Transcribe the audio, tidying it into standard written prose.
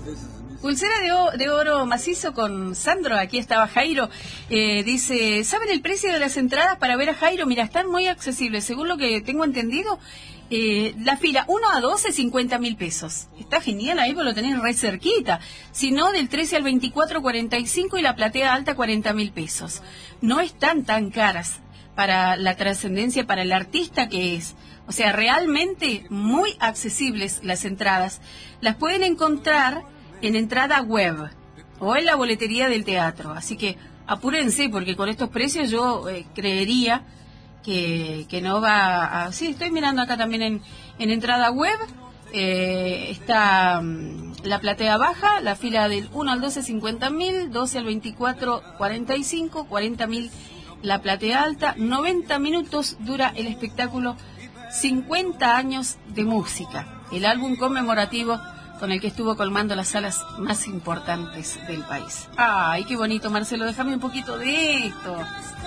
Pulsera de oro macizo con Sandro, aquí estaba Jairo, dice, ¿saben el precio de las entradas para ver a Jairo? Mira, están muy accesibles, según lo que tengo entendido, la fila 1 a 12, 50.000 pesos. Está genial ahí, porque lo tenés re cerquita. Si no, del 13 al 24, 45 y la platea alta, 40.000 pesos. No están tan caras para la trascendencia, para el artista que es. O sea, realmente muy accesibles las entradas. Las pueden encontrar en entrada web o en la boletería del teatro. Así que apúrense, porque con estos precios yo creería que no va a... Sí, estoy mirando acá también en entrada web. Está la platea baja, la fila del 1 al 12, 50.000, 12 al 24, 45, 40.000 la platea alta. 90 minutos dura el espectáculo, 50 años de música, el álbum conmemorativo con el que estuvo colmando las salas más importantes del país. Ay, qué bonito, Marcelo, déjame un poquito de esto.